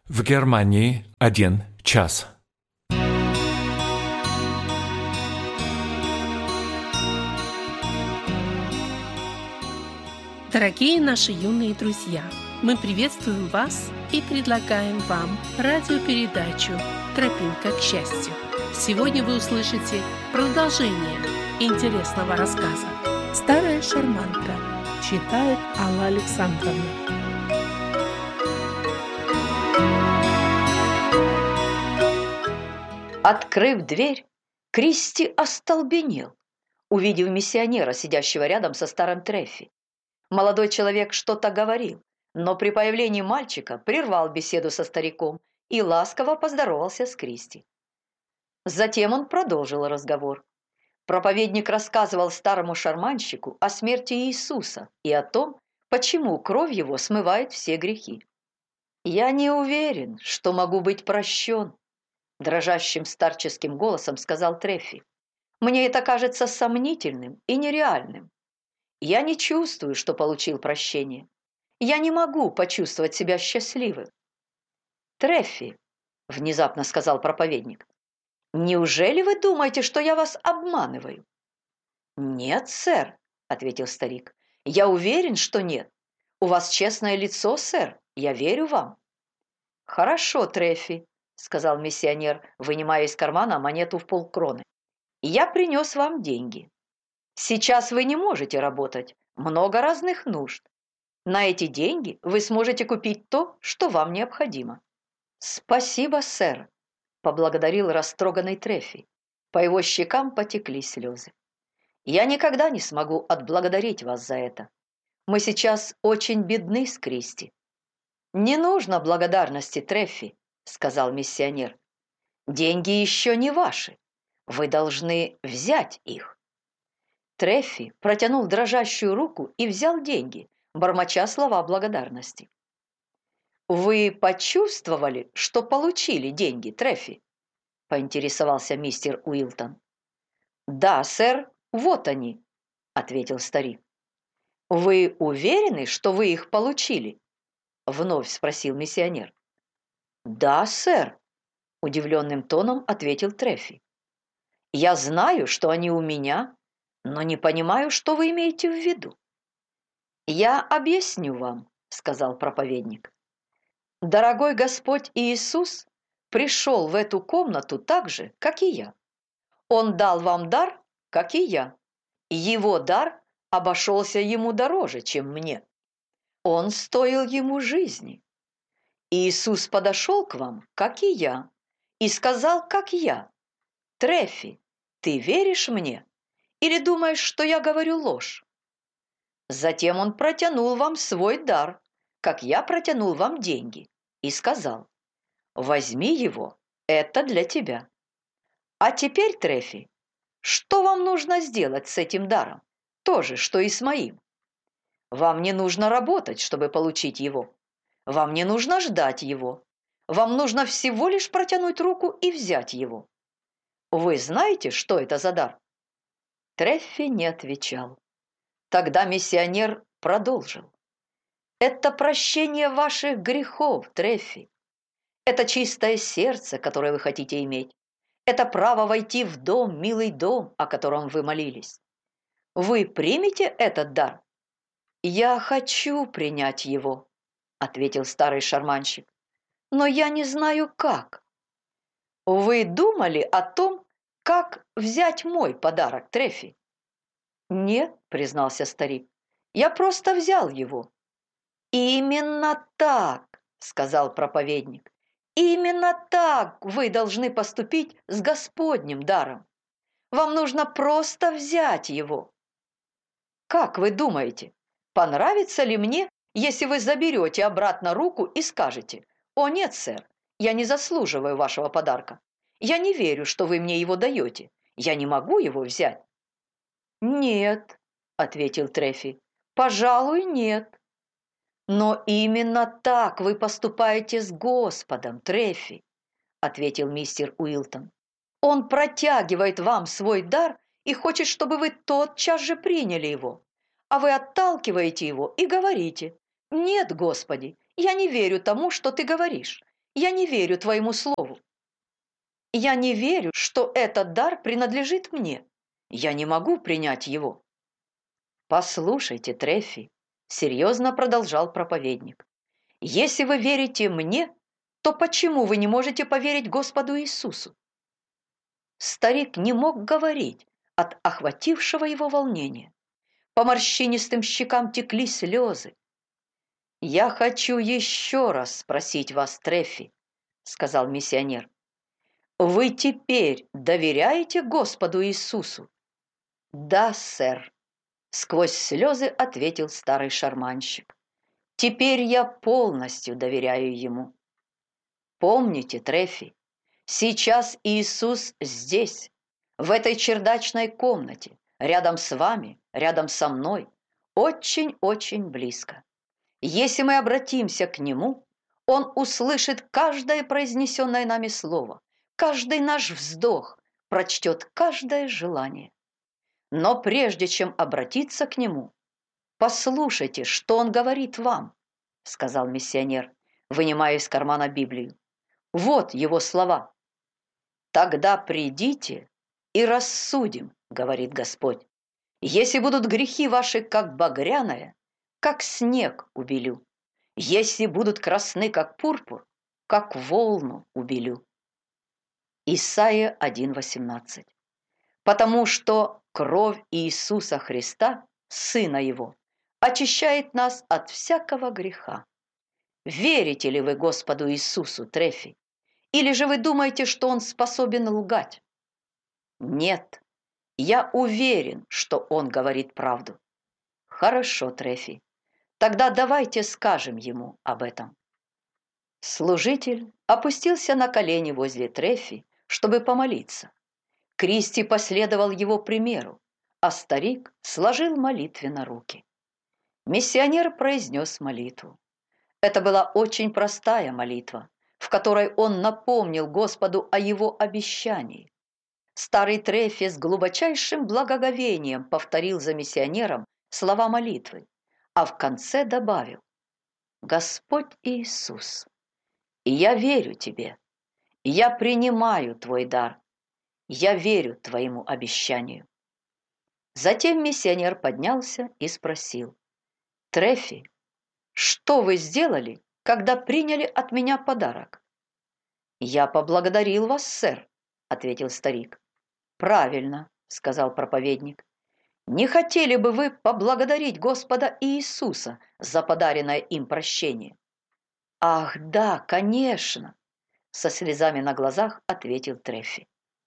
В Германии 1 час. Дорогие наши юные друзья, мы приветствуем вас и предлагаем вам радиопередачу «Тропинка к счастью». Сегодня вы услышите продолжение интересного рассказа. «Старая шарманка» читает Алла Александровна. Открыв дверь, Кристи остолбенел, увидев миссионера, сидящего рядом со старым Треффи. Молодой человек что-то говорил, но при появлении мальчика прервал беседу со стариком и ласково поздоровался с Кристи. Затем он продолжил разговор. Проповедник рассказывал старому шарманщику о смерти Иисуса и о том, почему кровь его смывает все грехи. «Я не уверен, что могу быть прощен», — дрожащим старческим голосом сказал Треффи. «Мне это кажется сомнительным и нереальным. Я не чувствую, что получил прощение. Я не могу почувствовать себя счастливым». «Треффи», — внезапно сказал проповедник, — «неужели вы думаете, что я вас обманываю?» «Нет, сэр», — ответил старик. «Я уверен, что нет. У вас честное лицо, сэр. Я верю вам». «Хорошо, Треффи», — сказал миссионер, вынимая из кармана монету в полкроны. «Я принес вам деньги. Сейчас вы не можете работать. Много разных нужд. На эти деньги вы сможете купить то, что вам необходимо». «Спасибо, сэр», — поблагодарил растроганный Треффи. По его щекам потекли слезы. «Я никогда не смогу отблагодарить вас за это. Мы сейчас очень бедны с Кристи». «Не нужно благодарности, Треффи», — сказал миссионер. «Деньги еще не ваши. Вы должны взять их». Треффи протянул дрожащую руку и взял деньги, бормоча слова благодарности. «Вы почувствовали, что получили деньги, Треффи?» — поинтересовался мистер Уилтон. «Да, сэр, вот они», — ответил старик. «Вы уверены, что вы их получили?» — вновь спросил миссионер. «Да, сэр», — удивленным тоном ответил Треффи. «Я знаю, что они у меня, но не понимаю, что вы имеете в виду». «Я объясню вам», — сказал проповедник. «Дорогой Господь Иисус пришел в эту комнату так же, как и я. Он дал вам дар, как и я. Его дар обошелся ему дороже, чем мне. Он стоил ему жизни. Иисус подошел к вам, как и я, и сказал, как я: «Треффи, ты веришь мне? Или думаешь, что я говорю ложь?» Затем он протянул вам свой дар, как я протянул вам деньги, и сказал: «Возьми его, это для тебя». А теперь, Треффи, что вам нужно сделать с этим даром? То же, что и с моим. Вам не нужно работать, чтобы получить его. Вам не нужно ждать его. Вам нужно всего лишь протянуть руку и взять его. Вы знаете, что это за дар?» Треффи не отвечал. Тогда миссионер продолжил. «Это прощение ваших грехов, Треффи. Это чистое сердце, которое вы хотите иметь. Это право войти в дом, милый дом, о котором вы молились. Вы примете этот дар?» «Я хочу принять его», — ответил старый шарманщик. «Но я не знаю, как». «Вы думали о том, как взять мой подарок, Треффи?» «Нет», — признался старик, — «я просто взял его». «Именно так», — сказал проповедник, — «именно так вы должны поступить с Господним даром. Вам нужно просто взять его». «Как вы думаете, понравится ли мне, если вы заберете обратно руку и скажете: «О нет, сэр, я не заслуживаю вашего подарка. Я не верю, что вы мне его даете. Я не могу его взять». «Нет», — ответил Треффи, — «пожалуй, нет». «Но именно так вы поступаете с Господом, Треффи», — ответил мистер Уилтон. «Он протягивает вам свой дар и хочет, чтобы вы тотчас же приняли его. А вы отталкиваете его и говорите: «Нет, Господи, я не верю тому, что ты говоришь. я не верю твоему слову. Я не верю, что этот дар принадлежит мне. Я не могу принять его». «Послушайте, Трефи», — серьезно продолжал проповедник, «если вы верите мне, то почему вы не можете поверить Господу Иисусу?» Старик не мог говорить от охватившего его волнения. По морщинистым щекам текли слезы. «Я хочу еще раз спросить вас, Трефи», — сказал миссионер. «Вы теперь доверяете Господу Иисусу?» «Да, сэр», — сквозь слезы ответил старый шарманщик. «Теперь я полностью доверяю Ему». Помните, Трефи, сейчас Иисус здесь, в этой чердачной комнате, рядом с вами, рядом со мной, очень-очень близко. Если мы обратимся к Нему, Он услышит каждое произнесенное нами слово, каждый наш вздох, прочтет каждое желание. Но прежде чем обратиться к Нему, послушайте, что Он говорит вам, сказал миссионер, вынимая из кармана Библию. Вот его слова. «Тогда придите и рассудим, говорит Господь. Если будут грехи ваши, как багряное, как снег убелю. Если будут красны, как пурпур, как волну убелю». Исайя 1:18. Потому что кровь Иисуса Христа, Сына Его, очищает нас от всякого греха. Верите ли вы Господу Иисусу, Трефи? Или же вы думаете, что Он способен лгать? Нет, я уверен, что Он говорит правду. Хорошо, Трефи, тогда давайте скажем Ему об этом. Служитель опустился на колени возле Трефи, чтобы помолиться. Кристи последовал его примеру, а старик сложил молитвенно руки. Миссионер произнес молитву. Это была очень простая молитва, в которой он напомнил Господу о его обещании. Старый Трефи с глубочайшим благоговением повторил за миссионером слова молитвы, а в конце добавил: «Господь Иисус, я верю Тебе, я принимаю Твой дар, я верю Твоему обещанию». Затем миссионер поднялся и спросил: «Трефи, что вы сделали, когда приняли от меня подарок?» «Я поблагодарил вас, сэр», — ответил старик. «Правильно», — сказал проповедник. «Не хотели бы вы поблагодарить Господа Иисуса за подаренное им прощение?» «Ах, да, конечно», — со слезами на глазах ответил Трефи.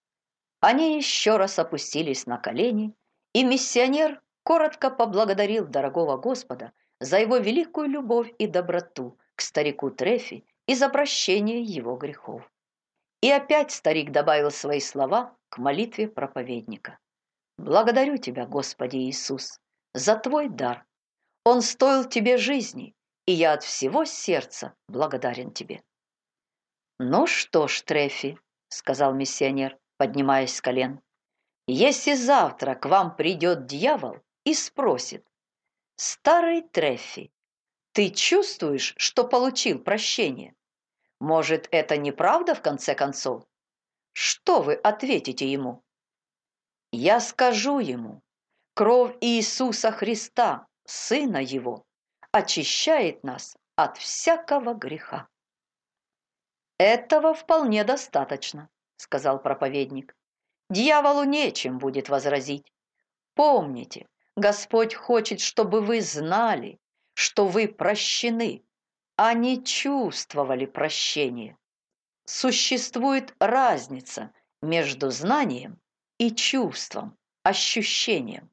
Они еще раз опустились на колени, и миссионер коротко поблагодарил дорогого Господа за его великую любовь и доброту к старику Трефи и за прощение его грехов. И опять старик добавил свои слова к молитве проповедника. «Благодарю Тебя, Господи Иисус, за Твой дар. Он стоил Тебе жизни, и я от всего сердца благодарен Тебе». «Ну что ж, Трефи», — сказал миссионер, поднимаясь с колен, «если завтра к вам придет дьявол и спросит: старый Трефи, ты чувствуешь, что получил прощение? Может, это неправда в конце концов? Что вы ответите ему?» «Я скажу ему: кровь Иисуса Христа, Сына Его, очищает нас от всякого греха». «Этого вполне достаточно», — сказал проповедник. «Дьяволу нечем будет возразить. Помните, Господь хочет, чтобы вы знали, что вы прощены, а не чувствовали прощение. Существует разница между знанием и чувством, ощущением.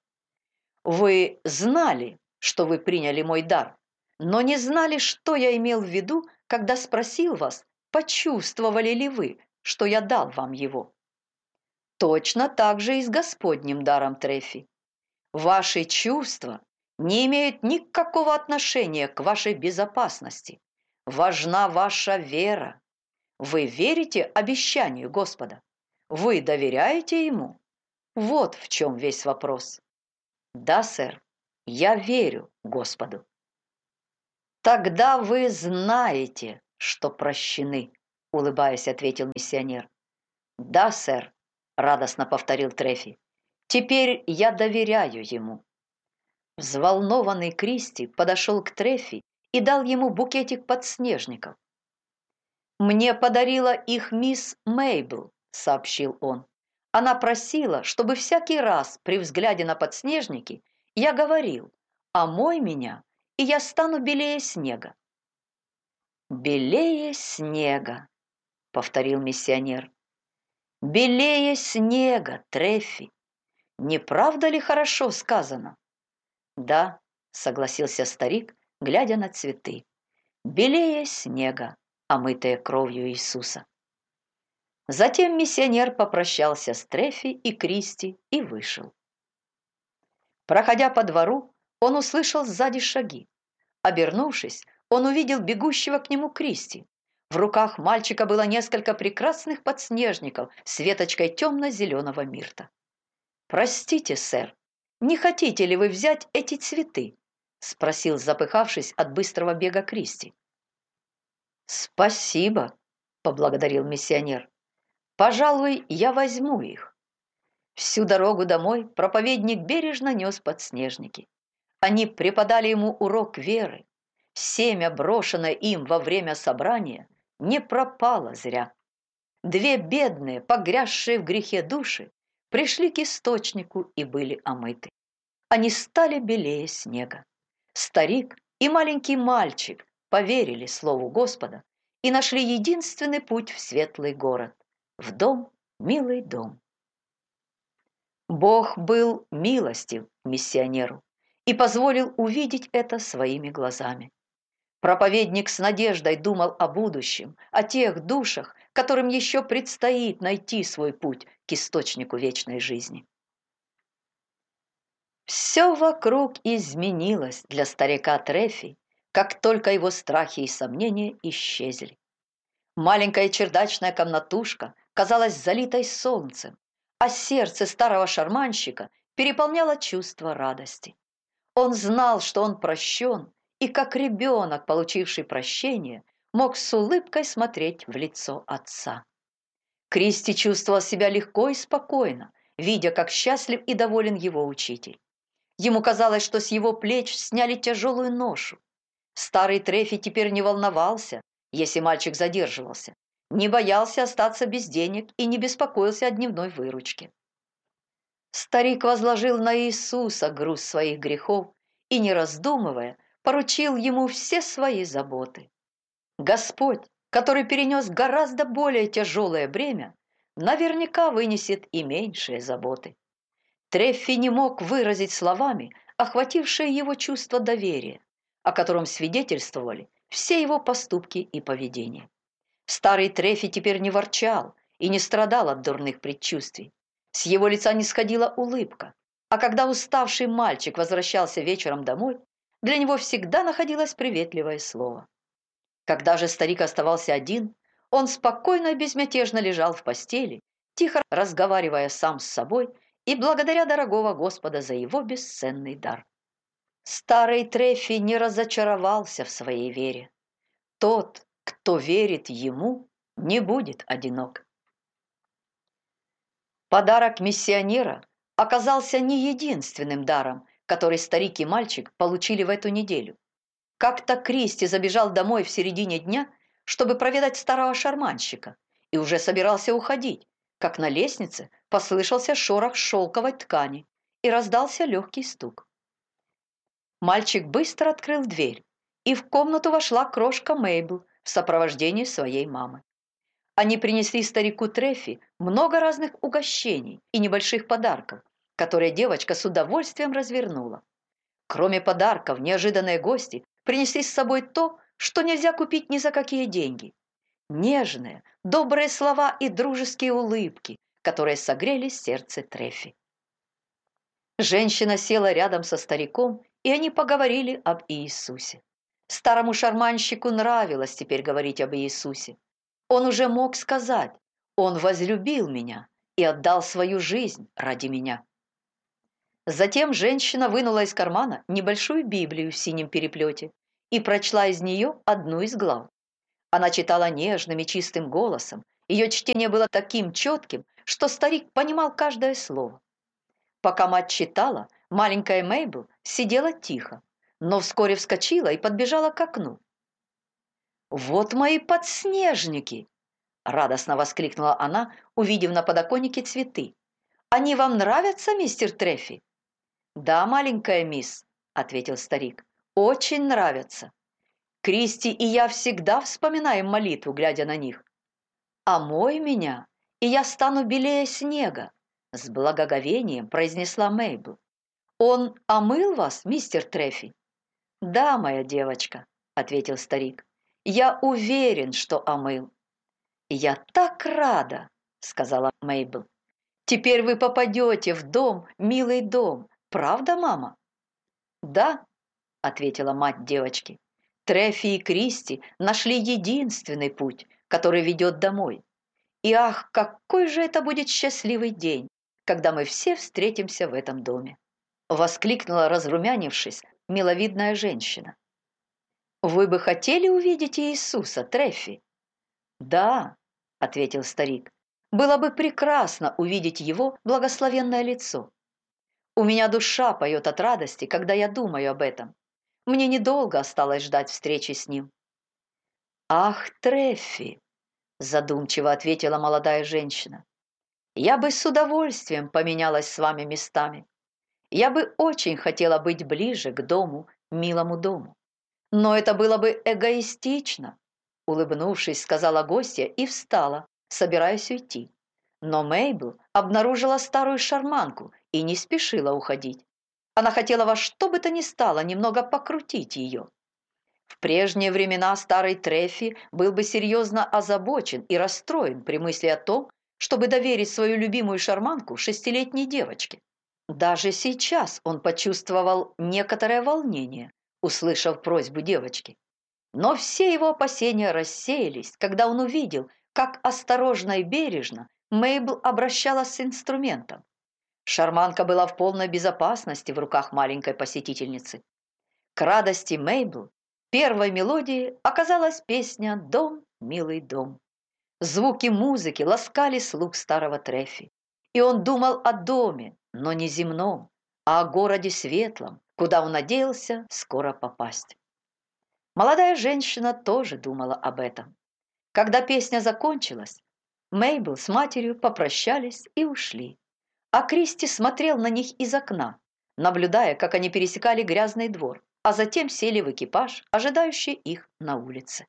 Вы знали, что вы приняли мой дар, но не знали, что я имел в виду, когда спросил вас, почувствовали ли вы, что я дал вам его. Точно так же и с Господним даром, Трефи. Ваши чувства не имеют никакого отношения к вашей безопасности. Важна ваша вера. Вы верите обещанию Господа? Вы доверяете Ему? Вот в чем весь вопрос. Да, сэр, я верю Господу. Тогда вы знаете, что прощены, — улыбаясь, ответил миссионер. «Да, сэр», — радостно повторил Трефи. «Теперь я доверяю ему». Взволнованный Кристи подошел к Трефи и дал ему букетик подснежников. «Мне подарила их мисс Мейбл», — сообщил он. «Она просила, чтобы всякий раз при взгляде на подснежники я говорил: «Омой меня, и я стану белее снега». «Белее снега», — повторил миссионер. «Белее снега, Трефи. Не правда ли хорошо сказано?» «Да», — согласился старик, глядя на цветы. «Белее снега, омытые кровью Иисуса». Затем миссионер попрощался с Трефи и Кристи и вышел. Проходя по двору, он услышал сзади шаги. Обернувшись, он увидел бегущего к нему Кристи. В руках мальчика было несколько прекрасных подснежников с веточкой темно-зеленого мирта. «Простите, сэр, не хотите ли вы взять эти цветы?» — спросил, запыхавшись от быстрого бега Кристи. «Спасибо», — поблагодарил миссионер. «Пожалуй, я возьму их». Всю дорогу домой проповедник бережно нес подснежники. Они преподали ему урок веры. Семя, брошенное им во время собрания, не пропало зря. Две бедные, погрязшие в грехе души, пришли к источнику и были омыты. Они стали белее снега. Старик и маленький мальчик поверили слову Господа и нашли единственный путь в светлый город, в дом, милый дом. Бог был милостив к миссионеру и позволил увидеть это своими глазами. Проповедник с надеждой думал о будущем, о тех душах, которым еще предстоит найти свой путь к источнику вечной жизни. Все вокруг изменилось для старика Трефи, как только его страхи и сомнения исчезли. Маленькая чердачная комнатушка казалась залитой солнцем, а сердце старого шарманщика переполняло чувство радости. Он знал, что он прощен, и как ребенок, получивший прощение, мог с улыбкой смотреть в лицо отца. Кристи чувствовал себя легко и спокойно, видя, как счастлив и доволен его учитель. Ему казалось, что с его плеч сняли тяжелую ношу. Старый Трефи теперь не волновался, если мальчик задерживался, не боялся остаться без денег и не беспокоился о дневной выручке. Старик возложил на Иисуса груз своих грехов и, не раздумывая, поручил ему все свои заботы. Господь, который перенес гораздо более тяжелое бремя, наверняка вынесет и меньшие заботы. Трефи не мог выразить словами охватившее его чувство доверия, о котором свидетельствовали все его поступки и поведение. Старый Трефи теперь не ворчал и не страдал от дурных предчувствий. С его лица не сходила улыбка, а когда уставший мальчик возвращался вечером домой, для него всегда находилось приветливое слово. Когда же старик оставался один, он спокойно и безмятежно лежал в постели, тихо разговаривая сам с собой и благодаря дорогого Господа за его бесценный дар. Старый Трефи не разочаровался в своей вере. Тот, кто верит ему, не будет одинок. Подарок миссионера оказался не единственным даром, который старик и мальчик получили в эту неделю. Как-то Кристи забежал домой в середине дня, чтобы проведать старого шарманщика, и уже собирался уходить, как на лестнице послышался шорох шелковой ткани и раздался легкий стук. Мальчик быстро открыл дверь, и в комнату вошла крошка Мейбл в сопровождении своей мамы. Они принесли старику Трефи много разных угощений и небольших подарков, которые девочка с удовольствием развернула. Кроме подарков, неожиданные гости принесли с собой то, что нельзя купить ни за какие деньги. Нежные, добрые слова и дружеские улыбки, которые согрели сердце Трефи. Женщина села рядом со стариком, и они поговорили об Иисусе. Старому шарманщику нравилось теперь говорить об Иисусе. Он уже мог сказать: «Он возлюбил меня и отдал свою жизнь ради меня». Затем женщина вынула из кармана небольшую Библию в синем переплете и прочла из нее одну из глав. Она читала нежным и чистым голосом. Ее чтение было таким четким, что старик понимал каждое слово. Пока мать читала, маленькая Мейбл сидела тихо, но вскоре вскочила и подбежала к окну. «Вот мои подснежники!» – радостно воскликнула она, увидев на подоконнике цветы. «Они вам нравятся, мистер Треффи?» «Да, маленькая мисс», – ответил старик, – «очень нравятся. Кристи и я всегда вспоминаем молитву, глядя на них. «Омой меня, и я стану белее снега», – с благоговением произнесла Мейбл. «Он омыл вас, мистер Треффи?» «Да, моя девочка», – ответил старик. «Я уверен, что омыл». «Я так рада», – сказала Мейбл. «Теперь вы попадете в дом, милый дом, правда, мама?» «Да», – ответила мать девочки. «Треффи и Кристи нашли единственный путь, который ведет домой. И ах, какой же это будет счастливый день, когда мы все встретимся в этом доме!» Воскликнула, разрумянившись, миловидная женщина. «Вы бы хотели увидеть Иисуса, Треффи?» «Да», – ответил старик, – «было бы прекрасно увидеть его благословенное лицо. У меня душа поет от радости, когда я думаю об этом. Мне недолго осталось ждать встречи с ним». «Ах, Треффи!» – задумчиво ответила молодая женщина. «Я бы с удовольствием поменялась с вами местами. Я бы очень хотела быть ближе к дому, милому дому. Но это было бы эгоистично», – улыбнувшись, сказала гостья и встала, собираясь уйти. Но Мейбл обнаружила старую шарманку и не спешила уходить. Она хотела во что бы то ни стало немного покрутить ее. В прежние времена старый Треффи был бы серьезно озабочен и расстроен при мысли о том, чтобы доверить свою любимую шарманку 6-летней девочке. Даже сейчас он почувствовал некоторое волнение, услышав просьбу девочки. Но все его опасения рассеялись, когда он увидел, как осторожно и бережно Мейбл обращалась с инструментом. Шарманка была в полной безопасности в руках маленькой посетительницы. К радости Мейбл первой мелодией оказалась песня «Дом, милый дом». Звуки музыки ласкали слух старого Треффи, и он думал о доме, но не земном, а о городе светлом, куда он надеялся скоро попасть. Молодая женщина тоже думала об этом. Когда песня закончилась, Мейбл с матерью попрощались и ушли, а Кристи смотрел на них из окна, наблюдая, как они пересекали грязный двор, а затем сели в экипаж, ожидающий их на улице.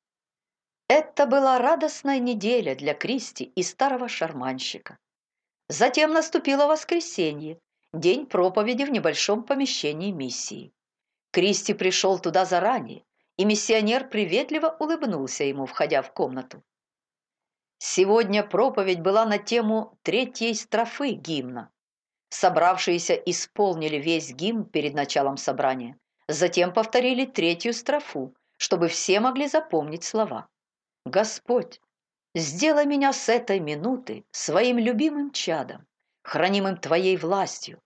Это была радостная неделя для Кристи и старого шарманщика. Затем наступило воскресенье, день проповеди в небольшом помещении миссии. Кристи пришел туда заранее, и миссионер приветливо улыбнулся ему, входя в комнату. Сегодня проповедь была на тему 3-й строфы гимна. Собравшиеся исполнили весь гимн перед началом собрания, затем повторили 3-ю строфу, чтобы все могли запомнить слова. «Господь, сделай меня с этой минуты своим любимым чадом, хранимым Твоей властью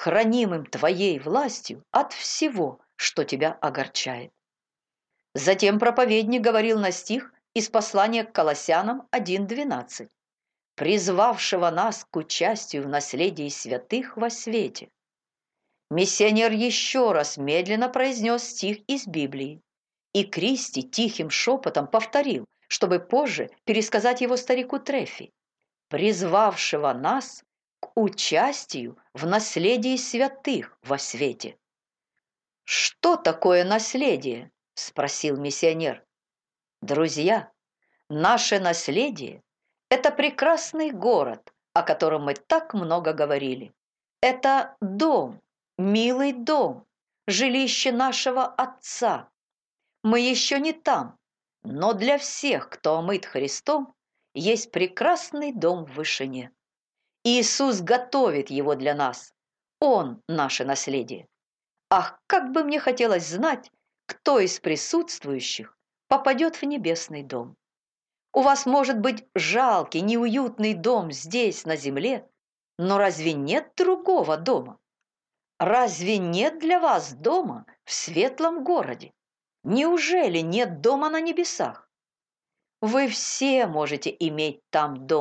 от всего, что Тебя огорчает». Затем проповедник говорил на стих из послания к Колоссянам 1:12, призвавшего нас к участию в наследии святых во свете. Миссионер еще раз медленно произнес стих из Библии, и Кристи тихим шепотом повторил, чтобы позже пересказать его старику Треффи, призвавшего нас к участию в наследии святых во свете. «Что такое наследие?» – спросил миссионер. «Друзья, наше наследие – это прекрасный город, о котором мы так много говорили. Это дом, милый дом, жилище нашего Отца. Мы еще не там, но для всех, кто омыт Христом, есть прекрасный дом в вышине. Иисус готовит его для нас. Он – наше наследие. Ах, как бы мне хотелось знать, кто из присутствующих попадет в небесный дом. У вас может быть жалкий, неуютный дом здесь, на земле, но разве нет другого дома? Разве нет для вас дома в светлом городе? Неужели нет дома на небесах? Вы все можете иметь там дом.